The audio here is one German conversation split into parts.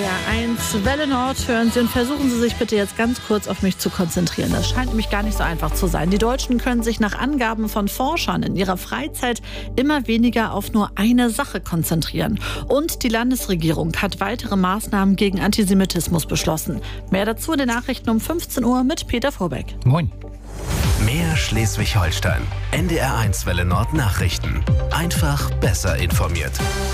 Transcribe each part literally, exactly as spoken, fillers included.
R eins Welle Nord hören Sie und versuchen Sie sich bitte jetzt ganz kurz auf mich zu konzentrieren. Das scheint nämlich gar nicht so einfach zu sein. Die Deutschen können sich nach Angaben von Forschern in ihrer Freizeit immer weniger auf nur eine Sache konzentrieren. Und die Landesregierung hat weitere Maßnahmen gegen Antisemitismus beschlossen. Mehr dazu in den Nachrichten um fünfzehn Uhr mit Peter Vorbeck. Moin. Mehr Schleswig-Holstein. N D R eins Welle Nord Nachrichten. Einfach besser informiert.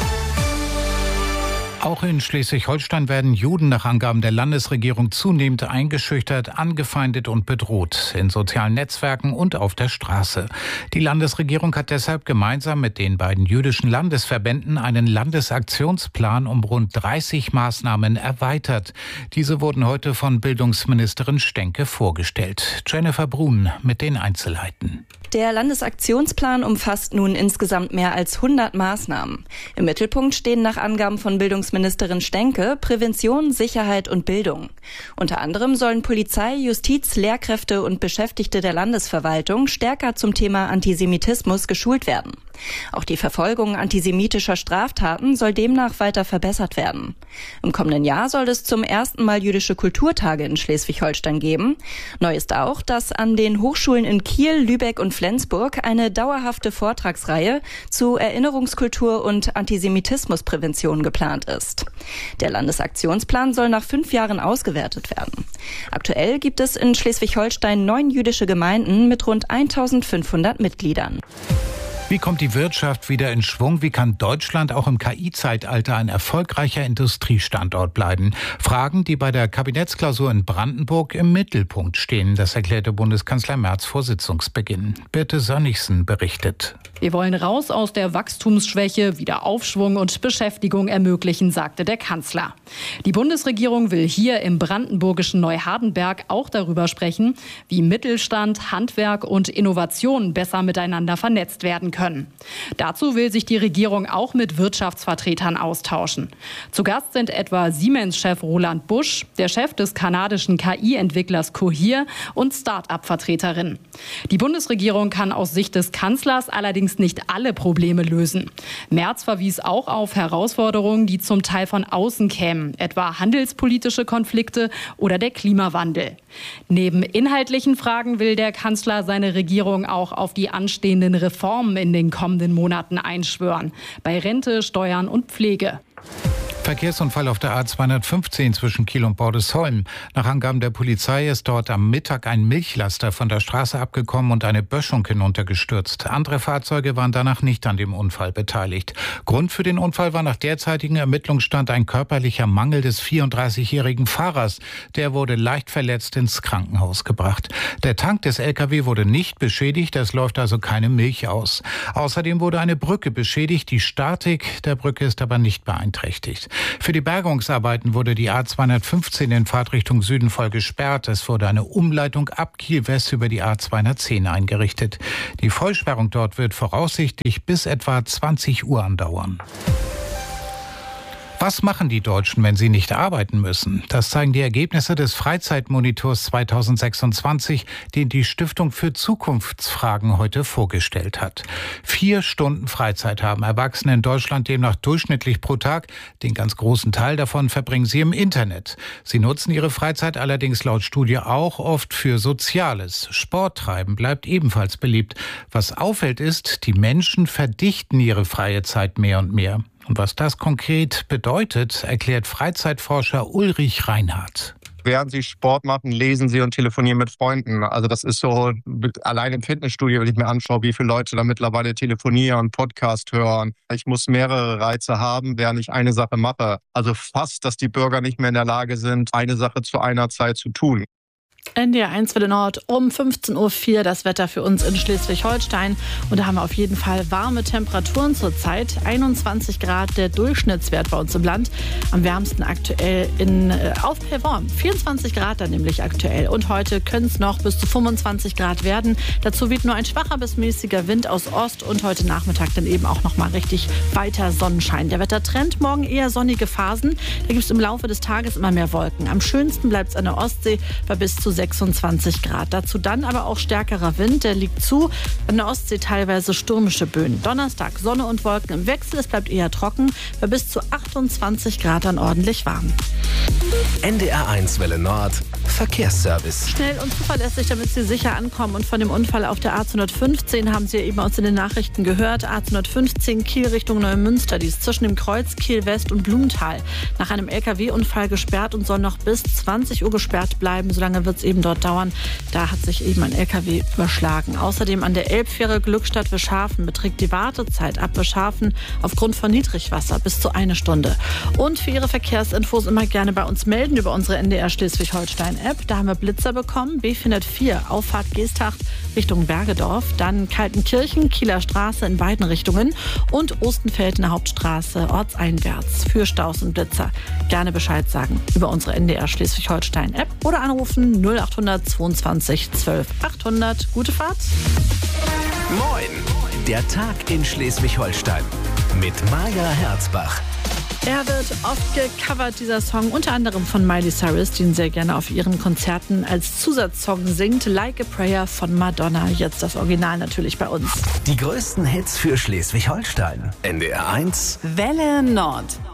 Auch in Schleswig-Holstein werden Juden nach Angaben der Landesregierung zunehmend eingeschüchtert, angefeindet und bedroht, in sozialen Netzwerken und auf der Straße. Die Landesregierung hat deshalb gemeinsam mit den beiden jüdischen Landesverbänden einen Landesaktionsplan um rund dreißig Maßnahmen erweitert. Diese wurden heute von Bildungsministerin Stenke vorgestellt. Jennifer Brun mit den Einzelheiten. Der Landesaktionsplan umfasst nun insgesamt mehr als hundert Maßnahmen. Im Mittelpunkt stehen nach Angaben von Bildungsministerin Stenke Prävention, Sicherheit und Bildung. Unter anderem sollen Polizei, Justiz, Lehrkräfte und Beschäftigte der Landesverwaltung stärker zum Thema Antisemitismus geschult werden. Auch die Verfolgung antisemitischer Straftaten soll demnach weiter verbessert werden. Im kommenden Jahr soll es zum ersten Mal jüdische Kulturtage in Schleswig-Holstein geben. Neu ist auch, dass an den Hochschulen in Kiel, Lübeck und Flensburg eine dauerhafte Vortragsreihe zu Erinnerungskultur und Antisemitismusprävention geplant ist. Der Landesaktionsplan soll nach fünf Jahren ausgewertet werden. Aktuell gibt es in Schleswig-Holstein neun jüdische Gemeinden mit rund eintausendfünfhundert Mitgliedern. Wie kommt die Wirtschaft wieder in Schwung? Wie kann Deutschland auch im K I-Zeitalter ein erfolgreicher Industriestandort bleiben? Fragen, die bei der Kabinettsklausur in Brandenburg im Mittelpunkt stehen. Das erklärte Bundeskanzler Merz vor Sitzungsbeginn. Birte Sönnigsen berichtet. Wir wollen raus aus der Wachstumsschwäche, wieder Aufschwung und Beschäftigung ermöglichen, sagte der Kanzler. Die Bundesregierung will hier im brandenburgischen Neuhardenberg auch darüber sprechen, wie Mittelstand, Handwerk und Innovation besser miteinander vernetzt werden können. Dazu will sich die Regierung auch mit Wirtschaftsvertretern austauschen. Zu Gast sind etwa Siemens-Chef Roland Busch, der Chef des kanadischen K I-Entwicklers Cohere und Start-up-Vertreterinnen. Die Bundesregierung kann aus Sicht des Kanzlers allerdings nicht alle Probleme lösen. Merz verwies auch auf Herausforderungen, die zum Teil von außen kämen, etwa handelspolitische Konflikte oder der Klimawandel. Neben inhaltlichen Fragen will der Kanzler seine Regierung auch auf die anstehenden Reformen in den kommenden Monaten einschwören. Bei Rente, Steuern und Pflege. Verkehrsunfall auf der A zweihundertfünfzehn zwischen Kiel und Bordesholm. Nach Angaben der Polizei ist dort am Mittag ein Milchlaster von der Straße abgekommen und eine Böschung hinuntergestürzt. Andere Fahrzeuge waren danach nicht an dem Unfall beteiligt. Grund für den Unfall war nach derzeitigem Ermittlungsstand ein körperlicher Mangel des vierunddreißigjährigen Fahrers. Der wurde leicht verletzt ins Krankenhaus gebracht. Der Tank des L K W wurde nicht beschädigt, es läuft also keine Milch aus. Außerdem wurde eine Brücke beschädigt, die Statik der Brücke ist aber nicht beeinträchtigt. Für die Bergungsarbeiten wurde die A zweihundertfünfzehn in Fahrtrichtung Süden voll gesperrt. Es wurde eine Umleitung ab Kiel West über die A zweihundertzehn eingerichtet. Die Vollsperrung dort wird voraussichtlich bis etwa zwanzig Uhr andauern. Was machen die Deutschen, wenn sie nicht arbeiten müssen? Das zeigen die Ergebnisse des Freizeitmonitors zweitausendsechsundzwanzig, den die Stiftung für Zukunftsfragen heute vorgestellt hat. Vier Stunden Freizeit haben Erwachsene in Deutschland demnach durchschnittlich pro Tag. Den ganz großen Teil davon verbringen sie im Internet. Sie nutzen ihre Freizeit allerdings laut Studie auch oft für Soziales. Sport treiben bleibt ebenfalls beliebt. Was auffällt ist, die Menschen verdichten ihre freie Zeit mehr und mehr. Und was das konkret bedeutet, erklärt Freizeitforscher Ulrich Reinhardt. Während Sie Sport machen, lesen Sie und telefonieren mit Freunden. Also das ist so, allein im Fitnessstudio, wenn ich mir anschaue, wie viele Leute da mittlerweile telefonieren, Podcast hören. Ich muss mehrere Reize haben, während ich eine Sache mache. Also fast, dass die Bürger nicht mehr in der Lage sind, eine Sache zu einer Zeit zu tun. N D R eins Welle Nord um fünfzehn Uhr vier das Wetter für uns in Schleswig-Holstein. Und da haben wir auf jeden Fall warme Temperaturen zurzeit. einundzwanzig Grad der Durchschnittswert bei uns im Land. Am wärmsten aktuell in, äh, auf Pellworm. vierundzwanzig Grad dann nämlich aktuell. Und heute können es noch bis zu fünfundzwanzig Grad werden. Dazu weht nur ein schwacher bis mäßiger Wind aus Ost. Und heute Nachmittag dann eben auch noch mal richtig weiter Sonnenschein. Der Wettertrend, morgen eher sonnige Phasen. Da gibt es im Laufe des Tages immer mehr Wolken. Am schönsten bleibt es an der Ostsee bei bis zu sechsundzwanzig Grad. Dazu dann aber auch stärkerer Wind, der liegt zu. An der Ostsee teilweise stürmische Böen. Donnerstag Sonne und Wolken im Wechsel, es bleibt eher trocken, bei bis zu achtundzwanzig Grad dann ordentlich warm. N D R eins Welle Nord, Verkehrsservice. Schnell und zuverlässig, damit Sie sicher ankommen. Und von dem Unfall auf der A zweihundertfünfzehn haben Sie eben aus in den Nachrichten gehört. A zweihundertfünfzehn Kiel Richtung Neumünster, die ist zwischen dem Kreuz Kiel West und Blumenthal. Nach einem L K W-Unfall gesperrt und soll noch bis zwanzig Uhr gesperrt bleiben. Solange wird es eben dort dauern. Da hat sich eben ein L K W überschlagen. Außerdem an der Elbfähre Glückstadt-Wischhafen beträgt die Wartezeit ab Wischhafen aufgrund von Niedrigwasser bis zu eine Stunde. Und für Ihre Verkehrsinfos immer gerne bei uns melden über unsere N D R Schleswig-Holstein-App. Da haben wir Blitzer bekommen. B vierhundertvier, Auffahrt Geesthacht Richtung Bergedorf. Dann Kaltenkirchen, Kieler Straße in beiden Richtungen. Und Ostenfeldener Hauptstraße ortseinwärts. Für Staus und Blitzer gerne Bescheid sagen über unsere N D R Schleswig-Holstein-App oder anrufen null acht hundert zweiundzwanzig zwölf achthundert. Gute Fahrt. Moin, der Tag in Schleswig-Holstein mit Maja Herzbach. Er wird oft gecovert, dieser Song, unter anderem von Miley Cyrus, die ihn sehr gerne auf ihren Konzerten als Zusatzsong singt. Like a Prayer von Madonna, jetzt das Original natürlich bei uns. Die größten Hits für Schleswig-Holstein. N D R eins Welle Nord.